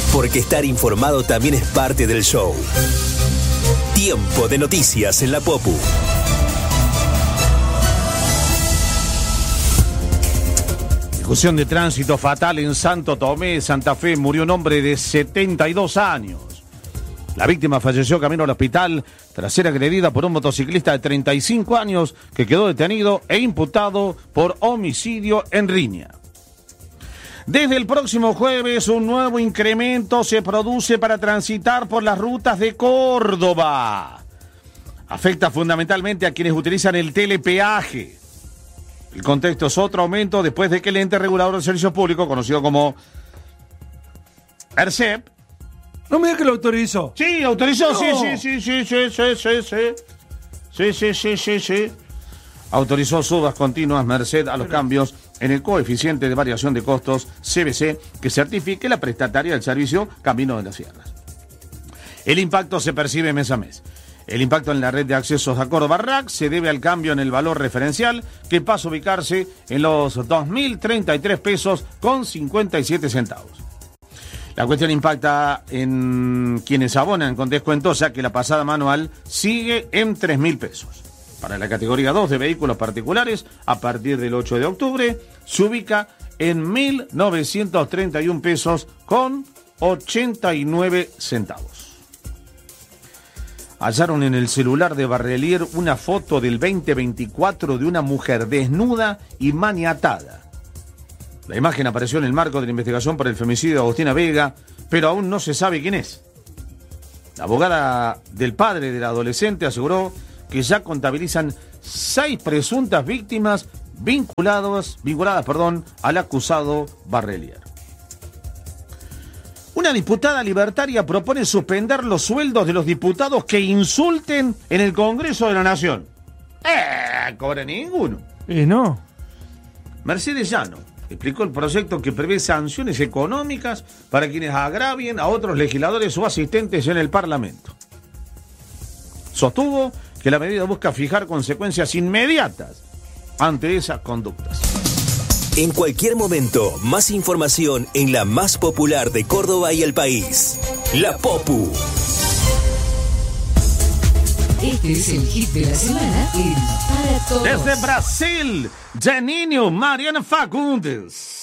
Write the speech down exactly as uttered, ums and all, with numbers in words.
porque estar informado también es parte del show. Tiempo de noticias en la Popu. Discusión de tránsito fatal en Santo Tomé, Santa Fe. Murió un hombre de setenta y dos años. La víctima falleció camino al hospital tras ser agredida por un motociclista de treinta y cinco años que quedó detenido e imputado por homicidio en riña. Desde el próximo jueves, un nuevo incremento se produce para transitar por las rutas de Córdoba. Afecta fundamentalmente a quienes utilizan el telepeaje. El contexto es otro aumento después de que el ente regulador del servicio público, conocido como ERCEP. No me digas que lo autorizó. Sí, autorizó, No. sí, sí, sí, sí, sí, sí, sí, sí. Sí, sí, sí, sí, sí. Autorizó subas continuas merced a los cambios en el coeficiente de variación de costos C B C que certifique la prestataria del servicio Camino de las Sierras. El impacto se percibe mes a mes. El impacto en la red de accesos a Córdoba R A C se debe al cambio en el valor referencial que pasa a ubicarse en los dos mil treinta y tres pesos con cincuenta y siete centavos. La cuestión impacta en quienes abonan con descuento, ya que la pasada manual sigue en tres mil pesos. Para la categoría dos de vehículos particulares, a partir del ocho de octubre, se ubica en mil novecientos treinta y un pesos con ochenta y nueve centavos. Hallaron en el celular de Barrelier una foto del veinte veinticuatro de una mujer desnuda y maniatada. La imagen apareció en el marco de la investigación por el femicidio de Agustina Vega, pero aún no se sabe quién es. La abogada del padre de la adolescente aseguró que ya contabilizan seis presuntas víctimas vinculadas, vinculadas perdón, al acusado Barrelier. Una diputada libertaria propone suspender los sueldos de los diputados que insulten en el Congreso de la Nación. ¡Eh! ¡Cobra ninguno! Y no. Mercedes Llano explicó el proyecto que prevé sanciones económicas para quienes agravien a otros legisladores o asistentes en el Parlamento. Sostuvo que la medida busca fijar consecuencias inmediatas ante esas conductas. En cualquier momento, más información en la más popular de Córdoba y el país. La Popu. Este es el hit de la semana en Para Todos. Desde Brasil, Janinho Mariana Fagundes.